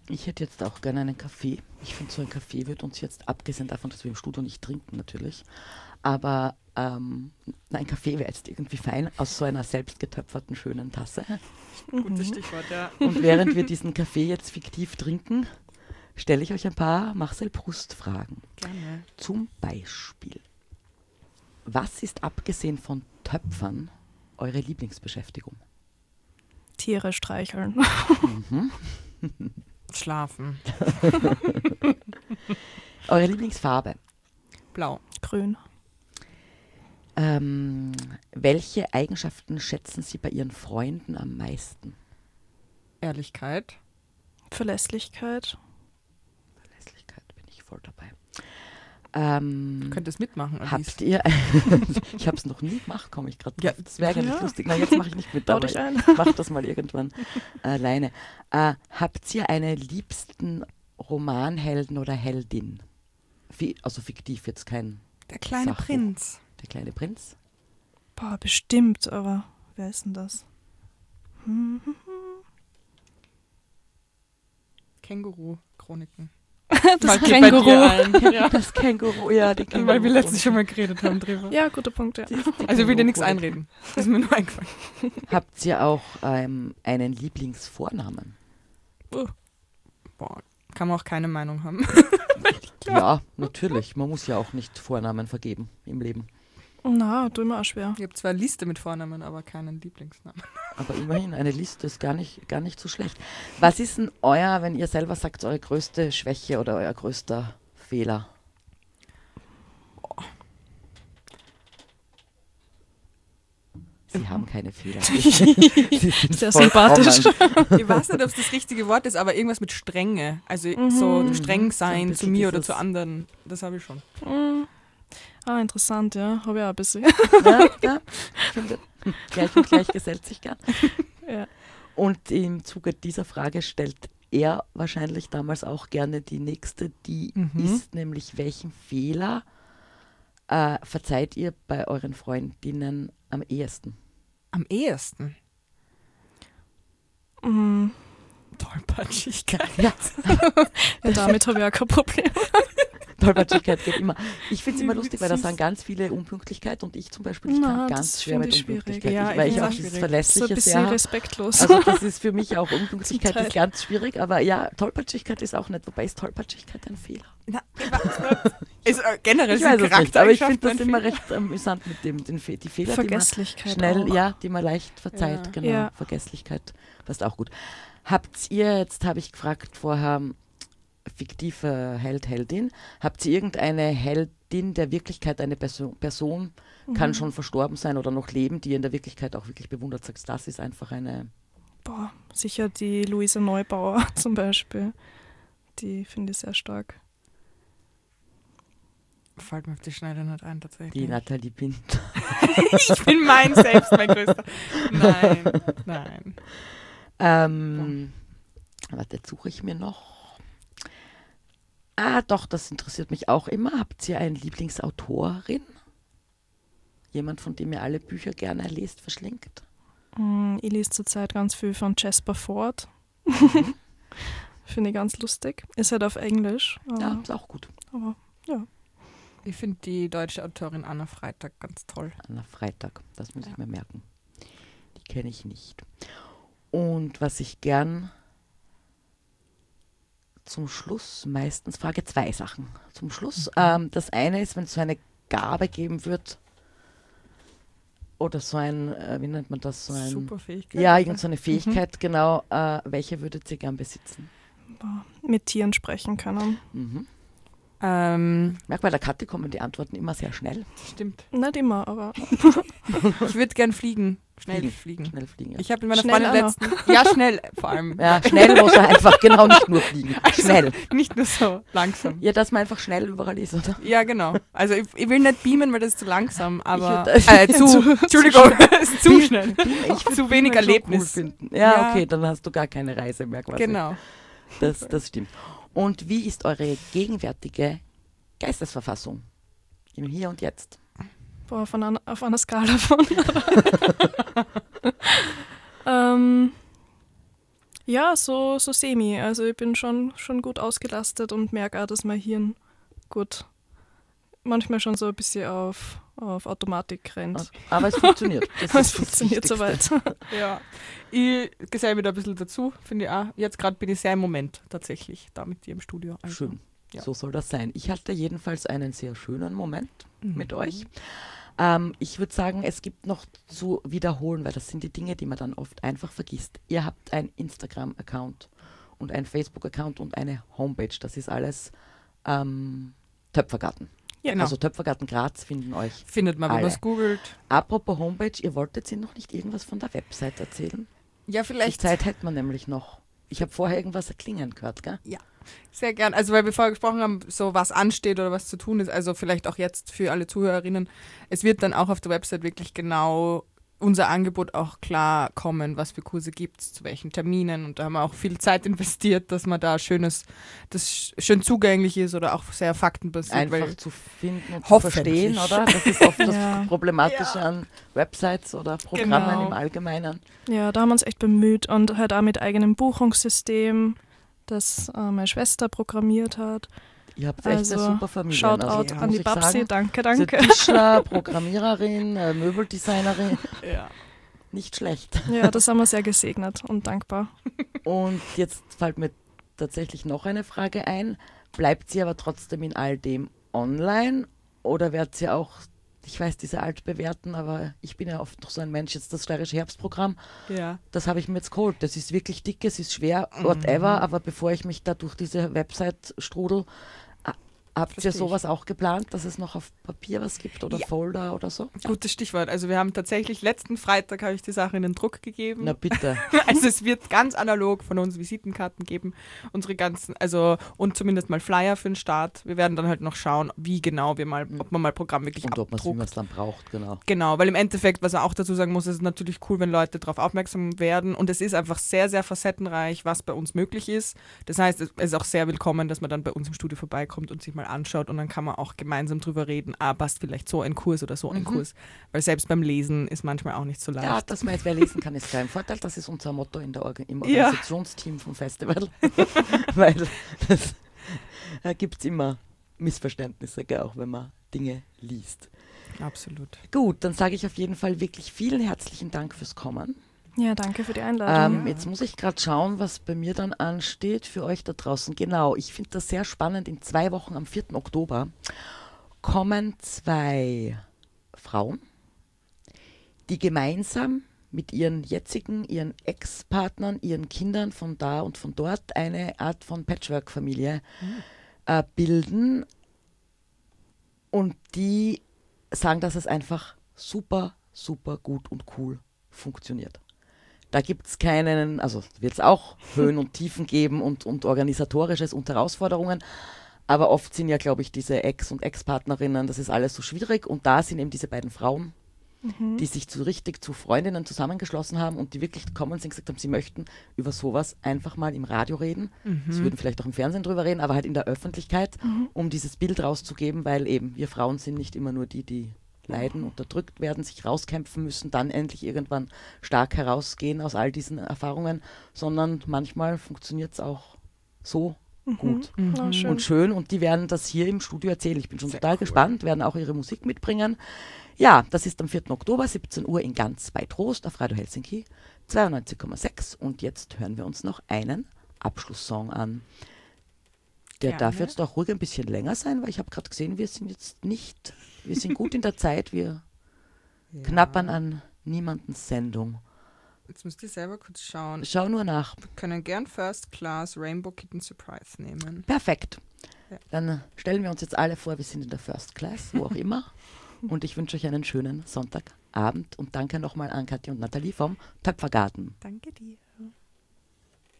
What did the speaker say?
Ich hätte jetzt auch gerne einen Kaffee. Ich finde, so ein Kaffee wird uns jetzt, abgesehen davon, dass wir im Studio nicht trinken natürlich, aber ein Kaffee wäre jetzt irgendwie fein, aus so einer selbstgetöpferten, schönen Tasse. Gutes Stichwort, ja. Und während wir diesen Kaffee jetzt fiktiv trinken, stelle ich euch ein paar Marcel Proust-Fragen. Gerne. Zum Beispiel, was ist abgesehen von Töpfern eure Lieblingsbeschäftigung? Tiere streicheln. Mhm. Schlafen. Eure Lieblingsfarbe? Blau. Grün. Welche Eigenschaften schätzen Sie bei Ihren Freunden am meisten? Ehrlichkeit. Verlässlichkeit. Verlässlichkeit, bin ich voll dabei. Du könntest mitmachen, Alice. Habt ihr, ich habe es noch nie gemacht, komme ich gerade drauf. Ja, Das wäre eigentlich ja. lustig. Na, jetzt mache ich nicht mit, Bau aber dich ich ein. mache das mal irgendwann alleine. Habt ihr einen liebsten Romanhelden oder Heldin? Also fiktiv, jetzt kein Der kleine Sachbuch. Prinz. Der kleine Prinz. Boah, bestimmt, aber wer ist denn das? Känguru-Chroniken. Das Fällt bei dir Känguru. ein. Ja. Das Känguru, ja, die Känguru. Weil wir letztens schon mal geredet haben drüber. Ja, guter Punkt, ja. Also ich will dir nichts einreden. Das ist mir nur eingefallen. Habt ihr auch einen Lieblingsvornamen? Boah, kann man auch keine Meinung haben. Ja, natürlich. Man muss ja auch nicht Vornamen vergeben im Leben. Na, tu mir auch schwer. Ich habe zwar eine Liste mit Vornamen, aber keinen Lieblingsnamen. Aber immerhin, eine Liste ist gar nicht so schlecht. Was ist denn euer, wenn ihr selber sagt, eure größte Schwäche oder euer größter Fehler? Sie haben keine Fehler. Sie sind Sehr vollkommen- sympathisch. Ich weiß nicht, ob es das richtige Wort ist, aber irgendwas mit Strenge. Also so Mhm. streng So ein sein zu bisschen mir oder dieses- zu anderen. Das habe ich schon. Interessant, ja. Habe ich auch ein bisschen. Ja, ich finde, gleich und gleich gesellt sich gern. Ja. Und im Zuge dieser Frage stellt er wahrscheinlich damals auch gerne die nächste, die ist nämlich, welchen Fehler verzeiht ihr bei euren Freundinnen am ehesten? Am ehesten. Mm, Tollpatschigkeit. Ja, ja, damit habe ich auch kein Problem. Tollpatschigkeit geht immer. Ich finde es immer lustig, weil da Süß. sagen ganz viele Unpünktlichkeit und ich zum Beispiel, ich Na, kann das ganz schwer finde mit ich schwierig. Unpünktlichkeit. Ja, weil ich ich finde auch es dieses schwierig. So ein Verlässliche bisschen sehr. respektlos. Also das ist für mich auch, Unpünktlichkeit Zum Teil. ist ganz schwierig, aber ja, Tollpatschigkeit ist auch nicht. Wobei ist Tollpatschigkeit ein Fehler? Na, ist generell Ich weiß es nicht, aber ich finde das ein immer Fehler. recht amüsant mit dem, die Fehler, die man Vergesslichkeit schnell, auch. ja, die man leicht verzeiht, Ja. genau. Ja. Vergesslichkeit passt auch gut. Habt ihr, jetzt habe ich gefragt vorher, fiktive Held, Heldin, habt ihr irgendeine Heldin der Wirklichkeit, eine Person kann schon verstorben sein oder noch leben, die ihr in der Wirklichkeit auch wirklich bewundert, sagst, das ist einfach eine... Boah, sicher die Luise Neubauer zum Beispiel. Die finde ich sehr stark. Fällt mir auf die Schnelle nicht ein, tatsächlich. Die Nathalie Pint. Ich bin mein selbst, mein größter. Nein. Warte, jetzt suche ich mir noch. Doch, das interessiert mich auch immer. Habt ihr eine Lieblingsautorin? Jemand, von dem ihr alle Bücher gerne lest, verschlingt? Ich lese zurzeit ganz viel von Jasper Ford. Finde ich ganz lustig. Ist halt auf Englisch. Ja, ist auch gut. Aber ja. Ich finde die deutsche Autorin Anna Freitag ganz toll. Anna Freitag, das muss ich mir merken. Die kenne ich nicht. Und was ich gern zum Schluss meistens frage, zwei Sachen zum Schluss. Das eine ist, wenn es so eine Gabe geben wird oder so ein, wie nennt man das? So ein, Super Fähigkeit. ja, irgend so eine Fähigkeit, genau. Welche würdet ihr gern besitzen? Boah, mit Tieren sprechen können. Merk, bei der Katte kommen die Antworten immer sehr schnell. Stimmt. Nicht immer, aber Ich würde gern fliegen. Schnell fliegen. Schnell fliegen, ja. Ich habe mit meiner Schnell, Freundin Anna. letzten... Ja, schnell vor allem. Ja, schnell muss er einfach, genau, nicht nur fliegen. Schnell. Nicht nur so langsam. Ja, dass man einfach schnell überall ist, oder? Ja, genau. Also ich will nicht beamen, weil das ist zu langsam, aber... würd- Entschuldigung, es ist zu schnell. Ich würd Zu wenig Beamen schon Erlebnis. Cool finden. Ja, Ja. okay, dann hast du gar keine Reise mehr quasi. Genau. Das stimmt. Und wie ist eure gegenwärtige Geistesverfassung? Im Hier und Jetzt. boah, auf einer Skala von. Ja, so semi. Also ich bin schon gut ausgelastet und merke auch, dass mein Hirn gut manchmal schon so ein bisschen auf Automatik rennt. Aber es funktioniert. Das Aber es ist das funktioniert Wichtigste. soweit. Ja, ich geselle mich da ein bisschen dazu, finde ich auch. Jetzt gerade bin ich sehr im Moment tatsächlich da mit dir im Studio. Also, Schön. ja. So soll das sein. Ich hatte jedenfalls einen sehr schönen Moment mit euch. Ich würde sagen, es gibt noch zu wiederholen, weil das sind die Dinge, die man dann oft einfach vergisst. Ihr habt einen Instagram-Account und einen Facebook-Account und eine Homepage. Das ist alles Töpfergarten. Ja, Genau. Also Töpfergarten Graz finden euch. Findet man, wenn man alle. es googelt. Apropos Homepage, ihr wolltet Ihnen noch nicht irgendwas von der Website erzählen? Ja, Die vielleicht Zeit hätte man nämlich noch. Ich habe vorher irgendwas erklingen gehört, gell? sehr gern. Also, weil wir vorher gesprochen haben, so was ansteht oder was zu tun ist. Also, vielleicht auch jetzt für alle Zuhörerinnen. Es wird dann auch auf der Website wirklich genau unser Angebot auch klar kommen, was für Kurse gibt es, zu welchen Terminen. Und da haben wir auch viel Zeit investiert, dass man da das schön zugänglich ist oder auch sehr faktenbasiert. Einfach Weil zu finden und zu Hoffentlich. verstehen, oder? Das ist oft das Ja. Problematische an Websites oder Programmen Genau. im Allgemeinen. Ja, da haben wir uns echt bemüht und halt auch mit eigenem Buchungssystem, das meine Schwester programmiert hat. Ihr habt echt eine Also, super Familie. Shoutout also, an muss die ich Babsi, sagen. danke, Sie danke. Tischler, Programmiererin, Möbeldesignerin, ja. nicht schlecht. Ja, das haben wir sehr gesegnet und dankbar. Und jetzt fällt mir tatsächlich noch eine Frage ein. Bleibt sie aber trotzdem in all dem online oder wird sie auch, ich weiß, diese altbewährten, aber ich bin ja oft noch so ein Mensch, jetzt das steirische Herbstprogramm, Ja. das habe ich mir jetzt geholt. Das ist wirklich dick, es ist schwer, whatever, aber bevor ich mich da durch diese Website strudel, habt ihr Versteh ich. sowas auch geplant, dass es noch auf Papier was gibt oder Ja. Folder oder so? Gutes Stichwort. Also wir haben tatsächlich letzten Freitag habe ich die Sache in den Druck gegeben. Na bitte. Also es wird ganz analog von uns Visitenkarten geben, unsere ganzen, also und zumindest mal Flyer für den Start. Wir werden dann halt noch schauen, wie genau wir mal, ob man mal Programm wirklich Und ob man abdruckt. es dann braucht, genau. Genau, weil im Endeffekt, was man auch dazu sagen muss, ist es natürlich cool, wenn Leute darauf aufmerksam werden und es ist einfach sehr, sehr facettenreich, was bei uns möglich ist. Das heißt, es ist auch sehr willkommen, dass man dann bei uns im Studio vorbeikommt und sich mal anschaut und dann kann man auch gemeinsam drüber reden, passt vielleicht so ein Kurs oder so ein Kurs, weil selbst beim Lesen ist manchmal auch nicht so leicht. Ja, dass man jetzt wer lesen kann, ist kein Vorteil. Das ist unser Motto im Ja. Organisationsteam vom Festival. Weil das gibt es immer Missverständnisse, gell, auch wenn man Dinge liest. Absolut. Gut, dann sage ich auf jeden Fall wirklich vielen herzlichen Dank fürs Kommen. Ja, danke für die Einladung. Jetzt muss ich gerade schauen, was bei mir dann ansteht für euch da draußen. Genau, ich finde das sehr spannend. In 2 Wochen, am 4. Oktober, kommen 2 Frauen, die gemeinsam mit ihren jetzigen, ihren Ex-Partnern, ihren Kindern von da und von dort eine Art von Patchwork-Familie bilden. Und die sagen, dass es einfach super, super gut und cool funktioniert. Da gibt es keinen, also wird es auch Höhen und Tiefen geben und Organisatorisches und Herausforderungen, aber oft sind ja, glaube ich, diese Ex- und Ex-Partnerinnen, das ist alles so schwierig und da sind eben diese beiden Frauen, die sich richtig zu Freundinnen zusammengeschlossen haben und die wirklich gekommen sind und gesagt haben, sie möchten über sowas einfach mal im Radio reden. Sie würden vielleicht auch im Fernsehen drüber reden, aber halt in der Öffentlichkeit, um dieses Bild rauszugeben, weil eben wir Frauen sind nicht immer nur die leiden, unterdrückt werden, sich rauskämpfen müssen, dann endlich irgendwann stark herausgehen aus all diesen Erfahrungen, sondern manchmal funktioniert es auch so gut Ja, schön. und schön und die werden das hier im Studio erzählen. Ich bin schon Sehr total cool. gespannt, werden auch ihre Musik mitbringen. Ja, das ist am 4. Oktober, 17 Uhr in Ganz bei Trost auf Radio Helsinki 92,6 und jetzt hören wir uns noch einen Abschlusssong an. Der Gerne. darf jetzt auch ruhig ein bisschen länger sein, weil ich habe gerade gesehen, wir sind gut in der Zeit, wir knappern an niemandens Sendung. Jetzt müsst ihr selber kurz schauen. Schau nur nach. Wir können gern First Class Rainbow Kitten Surprise nehmen. Perfekt. Ja. Dann stellen wir uns jetzt alle vor, wir sind in der First Class, wo auch immer. Und ich wünsche euch einen schönen Sonntagabend und danke nochmal an Katja und Nathalie vom Töpfergarten. Danke dir.